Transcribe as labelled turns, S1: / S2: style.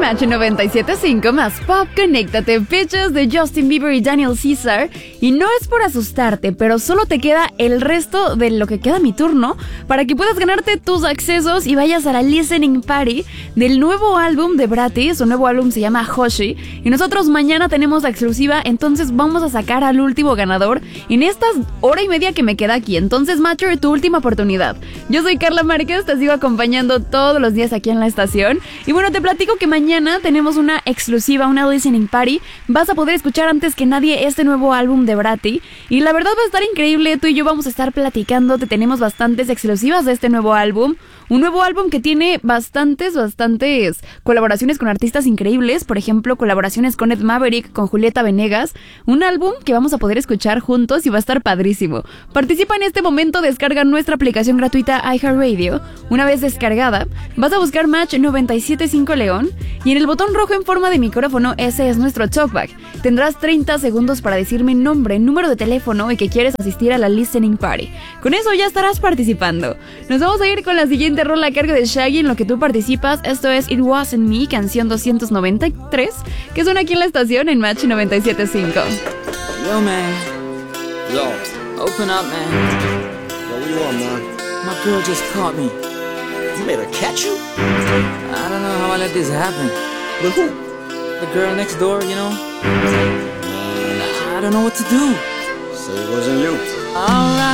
S1: Match 97.5 más Pop, conéctate, Pictures de Justin Bieber y Daniel Caesar. Y no es por asustarte, pero solo te queda el resto de lo que queda mi turno para que puedas ganarte tus accesos y vayas a la listening party del nuevo álbum de Bratty. Su nuevo álbum se llama Hoshi y nosotros mañana tenemos la exclusiva, entonces vamos a sacar al último ganador en esta hora y media que me queda aquí. Entonces, Matcher, tu última oportunidad. Yo soy Carla Márquez, te sigo acompañando todos los días aquí en la estación. Y bueno, te platico que mañana tenemos una exclusiva, una listening party. Vas a poder escuchar antes que nadie este nuevo álbum de Bratty. Y la verdad va a estar increíble, tú y yo vamos a estar platicando. Te tenemos bastantes exclusivas de este nuevo álbum. Un nuevo álbum que tiene bastantes colaboraciones con artistas increíbles. Por ejemplo, colaboraciones con Ed Maverick, con Julieta Venegas. Un álbum que vamos a poder escuchar juntos y va a estar padrísimo. Participa en este momento, descarga nuestra aplicación gratuita iHeartRadio. Una vez descargada, vas a buscar Match 97.5 León y en el botón rojo en forma de micrófono, ese es nuestro talkback. Tendrás 30 segundos para decirme nombre, número de teléfono y que quieres asistir a la listening party. Con eso ya estarás participando. Nos vamos a ir con la siguiente rola a cargo de Shaggy en lo que tú participas. Esto es It Wasn't Me, canción 293, que suena aquí en la estación en Match 97.5.
S2: Yo, man.
S3: Yo.
S2: Open up, man.
S3: Yo, what you want, man?
S2: My girl just caught me.
S3: You made her catch you?
S2: I don't know how I let this happen.
S3: With who?
S2: The girl next door, you know? I don't know what to do.
S3: So it wasn't you.
S2: Alright.